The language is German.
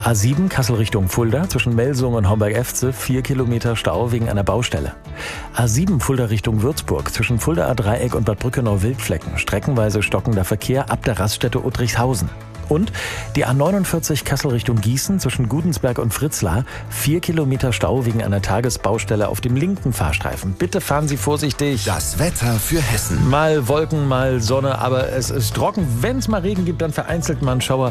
A7 Kassel Richtung Fulda zwischen Melsungen und Homberg-Efze 4 Kilometer Stau wegen einer Baustelle. A7 Fulda Richtung Würzburg zwischen Fuldaer Dreieck und Bad Brückenau-Wildflecken streckenweise stockender Verkehr ab der Raststätte Uttrichshausen. Und die A49 Kassel Richtung Gießen zwischen Gudensberg und Fritzlar 4 Kilometer Stau wegen einer Tagesbaustelle auf dem linken Fahrstreifen. Bitte fahren Sie vorsichtig. Das Wetter für Hessen. Mal Wolken, mal Sonne, aber es ist trocken. Wenn es mal Regen gibt, dann vereinzelt mal ein Schauer.